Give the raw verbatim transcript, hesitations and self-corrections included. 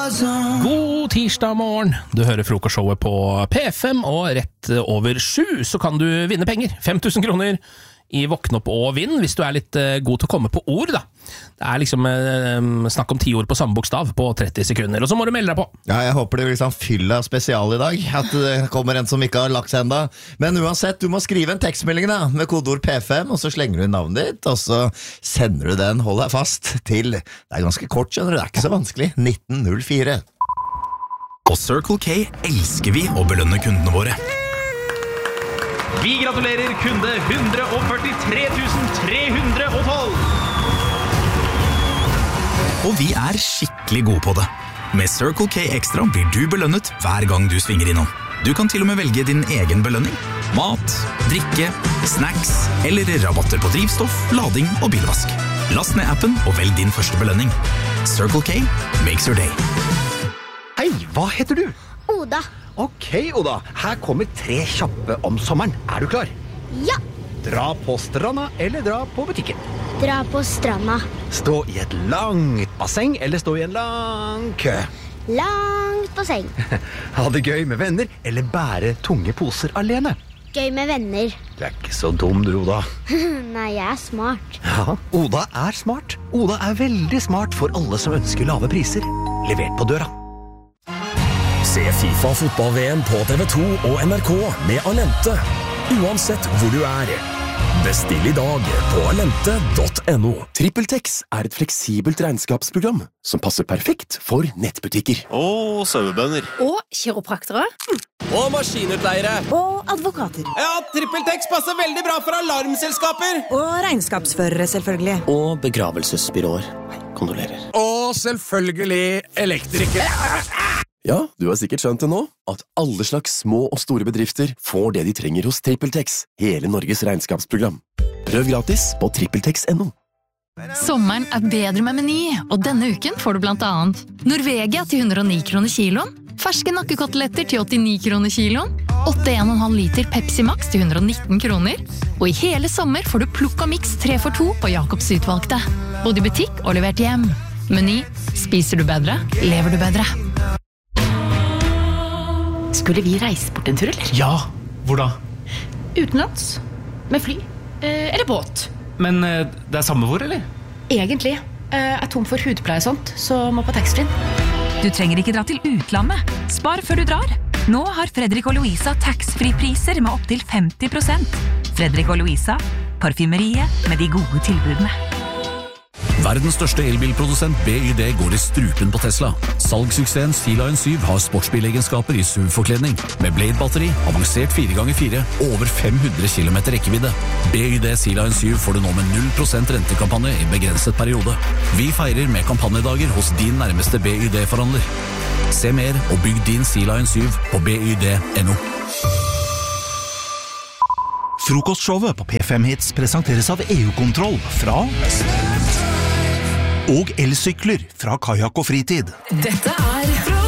God tirsdag morgen. Du hører frokostshowet på P fem, og rett over sju så kan du vinne penger. fem tusen kroner i Våkne opp og vinn, hvis du er litt god til å komme på ord, da. Det er liksom eh, snakk om ti ord på samme bokstav på tretti sekunder, og så må du melde deg på. Ja, jeg håper det blir sånn fylla spesial i dag, at det kommer en som ikke har lagt seg enda. Men uansett, du må skrive en tekstmelding da, med kodeord P fem, og så slenger du navnet ditt, og så sender du den, hold deg fast, til, det er ganske kort, skjønner du, det er ikke så vanskelig, nitten null fire. På Circle K elsker vi å belønne kundene våre. Vi gratulerer kunde one hundred forty-three thousand three hundred twelve. Og vi er skikkelig gode på det. Med Circle K Extra blir du belønnet hver gang du svinger innom. Du kan til og med velge din egen belønning. Mat, drikke, snacks eller rabatter på drivstoff, lading og bilvask. Last ned appen og velg din første belønning. Circle K makes your day. Hei, hva heter du? Oda. Ok, Oda. Her kommer tre kjappe om sommeren. Er du klar? Ja. Dra på stranda eller dra på butikken? Dra på stranda. Stå i et langt basseng eller stå i en lang kø? Langt basseng. Ha det gøy med venner eller bære tunge poser alene? Gøy med venner. Du er ikke så dum, du, Oda. Nei, jeg er smart. Ja, Oda er smart. Oda er veldig smart for alle som ønsker lave priser. Levert på døra. Se FIFA fotball-V M på T V to og N R K med Alente, uansett hvor du er. Bestill i dag på alente punktum no. TrippelTex er et fleksibelt regnskapsprogram som passer perfekt for nettbutikker. Og sauebønder. Og kiropraktere. Og maskinutleiere. Og advokater. Ja, TrippelTex passer veldig bra for alarmselskaper. Og regnskapsførere, selvfølgelig. Og begravelsesbyråer. Kondolerer. Og selvfølgelig elektrikere. Ja, du har sikkert skjønt det nå, at alle slags små og store bedrifter får det de trenger hos TrippelTex, hele Norges regnskapsprogram. Prøv gratis på trippeltex punktum no. Sommeren er bedre med Meny, og denne uken får du blant annet Norvegia til one hundred nine kroner kiloen, ferske nakkekoteletter til åttini kroner kiloen, åtte komma en halv liter Pepsi Max til one hundred nitten kroner, og i hele sommer får du Plukk og Mix tre for to på Jacobs utvalgte. Både i butikk og levert hjem. Meny. Spiser du bedre, lever du bedre. Skulle vi reise bort en tur, eller? Ja, hvor da? Utenlands. Med fly. Eh, eller båt. Men eh, det er samme hvor, eller? Egentlig. Eh, er tom for hudpleie og sånt, så må på taxfree. Du trenger ikke dra til utlandet. Spar før du drar. Nå har Fredrik og Louisa tax-free-priser med opp til femti prosent. Fredrik og Louisa, parfymeriet med de gode tilbudene. Verdens største elbilprodusent B Y D går i strupen på Tesla. Salgssuksessen Sea Lion seven har sportsbilegenskaper i S U V-forkledning. Med Blade-batteri, avansert fire ganger fire og over fem hundre kilometer rekkevidde. B Y D Sea Lion seven får du nå med null prosent rentekampanje i begrenset periode. Vi feirer med kampanjedager hos din nærmeste B Y D-forhandler. Se mer og bygg din Sea Lion seven på b y d punktum no. Frokostshowet på P fem Hits presenteres av E U-kontroll fra og elsykler fra Kajak og Fritid. Dette er